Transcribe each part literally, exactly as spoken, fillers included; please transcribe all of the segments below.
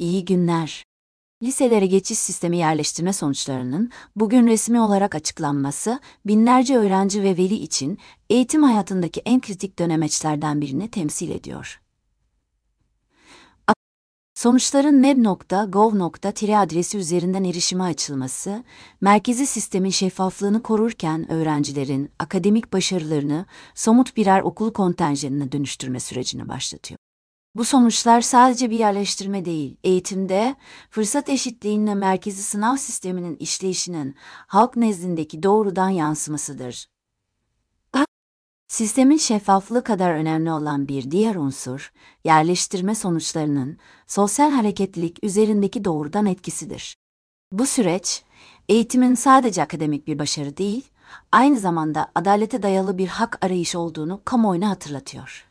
İyi günler. Liselere geçiş sistemi yerleştirme sonuçlarının bugün resmi olarak açıklanması, binlerce öğrenci ve veli için eğitim hayatındaki en kritik dönemeçlerden birini temsil ediyor. Sonuçların neb nokta gov nokta tr adresi üzerinden erişime açılması, merkezi sistemin şeffaflığını korurken öğrencilerin akademik başarılarını somut birer okul kontenjanına dönüştürme sürecini başlatıyor. Bu sonuçlar sadece bir yerleştirme değil, eğitimde fırsat eşitliğine merkezi sınav sisteminin işleyişinin halk nezdindeki doğrudan yansımasıdır. Sistemin şeffaflığı kadar önemli olan bir diğer unsur, yerleştirme sonuçlarının sosyal hareketlilik üzerindeki doğrudan etkisidir. Bu süreç, eğitimin sadece akademik bir başarı değil, aynı zamanda adalete dayalı bir hak arayışı olduğunu kamuoyuna hatırlatıyor.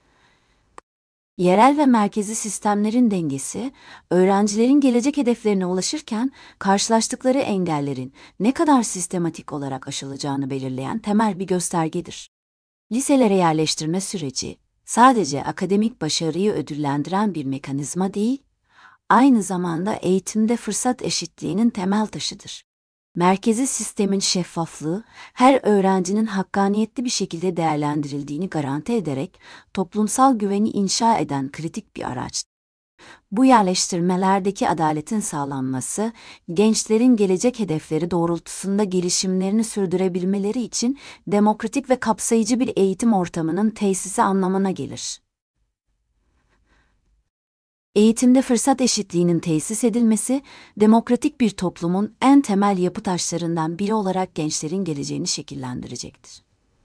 Yerel ve merkezi sistemlerin dengesi, öğrencilerin gelecek hedeflerine ulaşırken karşılaştıkları engellerin ne kadar sistematik olarak aşılacağını belirleyen temel bir göstergedir. Liselere yerleştirme süreci, sadece akademik başarıyı ödüllendiren bir mekanizma değil, aynı zamanda eğitimde fırsat eşitliğinin temel taşıdır. Merkezi sistemin şeffaflığı, her öğrencinin hakkaniyetli bir şekilde değerlendirildiğini garanti ederek toplumsal güveni inşa eden kritik bir araç. Bu yerleştirmelerdeki adaletin sağlanması, gençlerin gelecek hedefleri doğrultusunda gelişimlerini sürdürebilmeleri için demokratik ve kapsayıcı bir eğitim ortamının tesisi anlamına gelir. Eğitimde fırsat eşitliğinin tesis edilmesi, demokratik bir toplumun en temel yapı taşlarından biri olarak gençlerin geleceğini şekillendirecektir.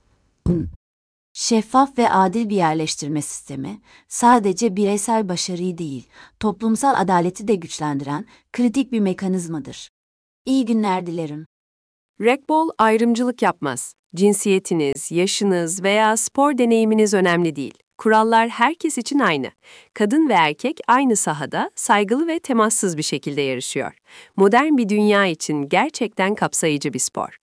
Şeffaf ve adil bir yerleştirme sistemi, sadece bireysel başarıyı değil, toplumsal adaleti de güçlendiren kritik bir mekanizmadır. İyi günler dilerim. Rec Ball ayrımcılık yapmaz. Cinsiyetiniz, yaşınız veya spor deneyiminiz önemli değil. Kurallar herkes için aynı. Kadın ve erkek aynı sahada saygılı ve temassız bir şekilde yarışıyor. Modern bir dünya için gerçekten kapsayıcı bir spor.